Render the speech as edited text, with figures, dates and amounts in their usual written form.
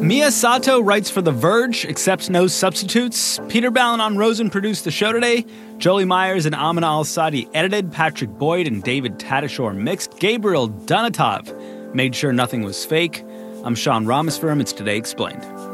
Mia Sato writes for The Verge, accepts no substitutes. Peter Ballin on Rosen produced the show today. Jolie Myers and Amina Al-Sadi edited. Patrick Boyd and David Tadashore mixed. Gabriel Donatov made sure nothing was fake. I'm Sean Rameswaram. It's Today Explained.